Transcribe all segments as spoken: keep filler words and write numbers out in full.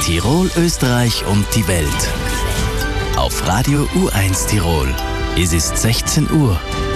Tirol, Österreich und die Welt. Auf Radio U eins Tirol. Es ist sechzehn Uhr.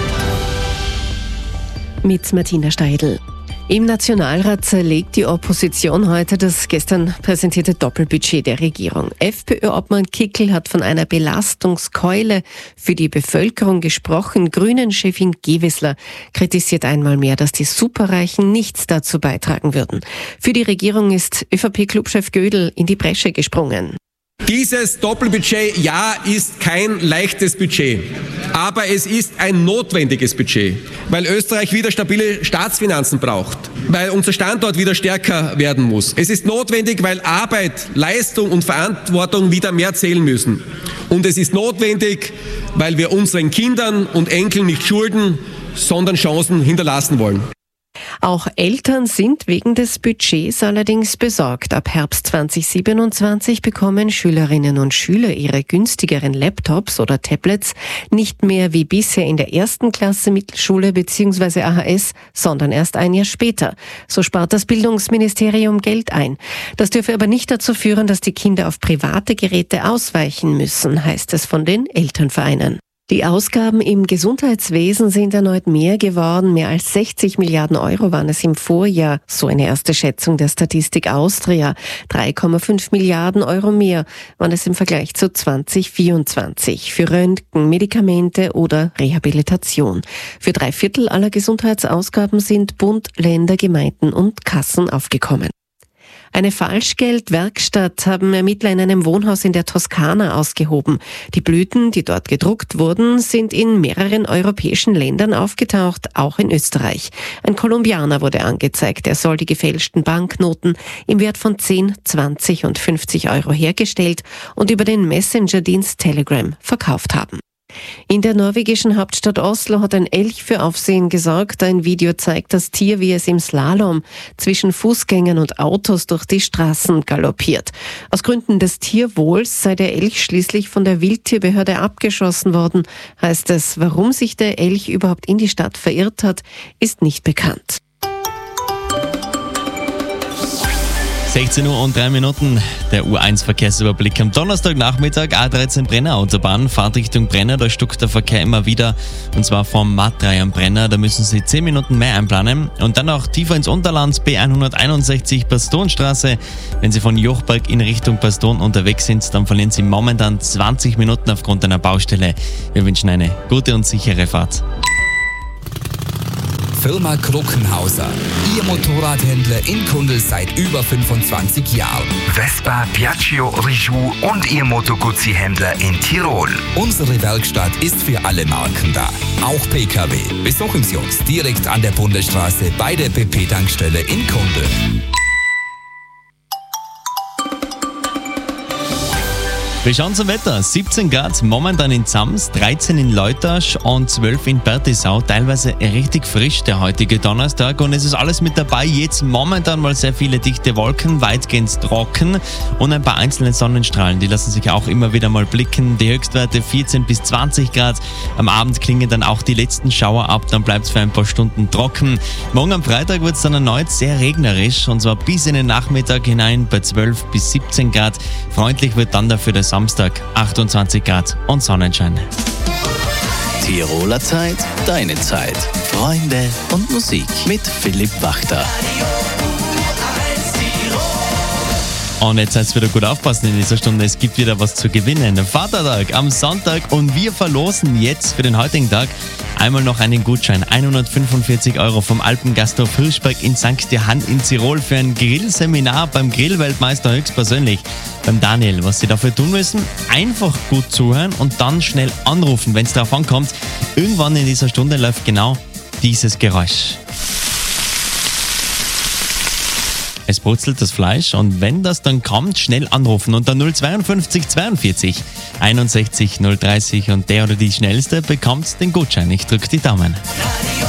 Mit Martina Steidl. Im Nationalrat zerlegt die Opposition heute das gestern präsentierte Doppelbudget der Regierung. FPÖ-Obmann Kickl hat von einer Belastungskeule für die Bevölkerung gesprochen. Grünen-Chefin Gewissler kritisiert einmal mehr, dass die Superreichen nichts dazu beitragen würden. Für die Regierung ist ÖVP-Clubchef Gödel in die Bresche gesprungen. Dieses Doppelbudget, ja, ist kein leichtes Budget, aber es ist ein notwendiges Budget, weil Österreich wieder stabile Staatsfinanzen braucht, weil unser Standort wieder stärker werden muss. Es ist notwendig, weil Arbeit, Leistung und Verantwortung wieder mehr zählen müssen. Und es ist notwendig, weil wir unseren Kindern und Enkeln nicht Schulden, sondern Chancen hinterlassen wollen. Auch Eltern sind wegen des Budgets allerdings besorgt. Ab Herbst zwanzig siebenundzwanzig bekommen Schülerinnen und Schüler ihre günstigeren Laptops oder Tablets nicht mehr wie bisher in der ersten Klasse Mittelschule bzw. A H S, sondern erst ein Jahr später. So spart das Bildungsministerium Geld ein. Das dürfe aber nicht dazu führen, dass die Kinder auf private Geräte ausweichen müssen, heißt es von den Elternvereinen. Die Ausgaben im Gesundheitswesen sind erneut mehr geworden. Mehr als sechzig Milliarden Euro waren es im Vorjahr, so eine erste Schätzung der Statistik Austria. drei Komma fünf Milliarden Euro mehr waren es im Vergleich zu zwanzig vierundzwanzig für Röntgen, Medikamente oder Rehabilitation. Für drei Viertel aller Gesundheitsausgaben sind Bund, Länder, Gemeinden und Kassen aufgekommen. Eine Falschgeldwerkstatt haben Ermittler in einem Wohnhaus in der Toskana ausgehoben. Die Blüten, die dort gedruckt wurden, sind in mehreren europäischen Ländern aufgetaucht, auch in Österreich. Ein Kolumbianer wurde angezeigt. Er soll die gefälschten Banknoten im Wert von zehn, zwanzig und fünfzig Euro hergestellt und über den Messenger-Dienst Telegram verkauft haben. In der norwegischen Hauptstadt Oslo hat ein Elch für Aufsehen gesorgt. Ein Video zeigt das Tier, wie es im Slalom zwischen Fußgängern und Autos durch die Straßen galoppiert. Aus Gründen des Tierwohls sei der Elch schließlich von der Wildtierbehörde abgeschossen worden, heißt es. Warum sich der Elch überhaupt in die Stadt verirrt hat, ist nicht bekannt. sechzehn Uhr und drei Minuten, der U eins Verkehrsüberblick am Donnerstagnachmittag, A dreizehn Brenner Autobahn, Fahrt Richtung Brenner, da stockt der Verkehr immer wieder, und zwar vom M A T drei am Brenner, da müssen Sie zehn Minuten mehr einplanen. Und dann auch tiefer ins Unterland, B hunderteinundsechzig Pastonstraße, wenn Sie von Jochberg in Richtung Paston unterwegs sind, dann verlieren Sie momentan zwanzig Minuten aufgrund einer Baustelle. Wir wünschen eine gute und sichere Fahrt. Firma Kruckenhauser. Ihr Motorradhändler in Kundl seit über fünfundzwanzig Jahren. Vespa, Piaggio, Rijou und Ihr Moto Guzzi-Händler in Tirol. Unsere Werkstatt ist für alle Marken da. Auch P K W. Besuchen Sie uns direkt an der Bundesstraße bei der B P-Tankstelle in Kundl. Wir schauen zum Wetter. siebzehn Grad momentan in Zams, dreizehn in Leutasch und zwölf in Bertisau. Teilweise richtig frisch der heutige Donnerstag, und es ist alles mit dabei. Jetzt momentan mal sehr viele dichte Wolken, weitgehend trocken und ein paar einzelne Sonnenstrahlen. Die lassen sich auch immer wieder mal blicken. Die Höchstwerte vierzehn bis zwanzig Grad. Am Abend klingen dann auch die letzten Schauer ab, dann bleibt es für ein paar Stunden trocken. Morgen am Freitag wird es dann erneut sehr regnerisch, und zwar bis in den Nachmittag hinein bei zwölf bis siebzehn Grad. Freundlich wird dann dafür der Samstag, achtundzwanzig Grad und Sonnenschein. Tiroler Zeit, deine Zeit. Freunde und Musik mit Philipp Wachter. Und jetzt seid ihr wieder gut aufpassen in dieser Stunde. Es gibt wieder was zu gewinnen. Vatertag am Sonntag, und wir verlosen jetzt für den heutigen Tag einmal noch einen Gutschein. hundertfünfundvierzig Euro vom Alpengasthof Hirschberg in Sankt Johann in Tirol für ein Grillseminar beim Grillweltmeister höchstpersönlich, beim Daniel. Was Sie dafür tun müssen? Einfach gut zuhören und dann schnell anrufen, wenn es darauf ankommt. Irgendwann in dieser Stunde läuft genau dieses Geräusch. Es brutzelt das Fleisch, und wenn das dann kommt, schnell anrufen unter null zweiundfünfzig zweiundvierzig einundsechzig null dreißig, und der oder die Schnellste bekommt den Gutschein. Ich drücke die Daumen.